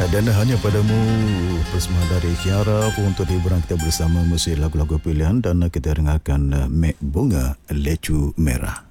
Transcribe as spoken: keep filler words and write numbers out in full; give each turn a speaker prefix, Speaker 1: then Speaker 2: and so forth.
Speaker 1: dan hanya padamu persembahan dari Kiara untuk hiburan kita bersama musik lagu-lagu pilihan, dan kita dengarkan Mek Bunga Lecu Merah.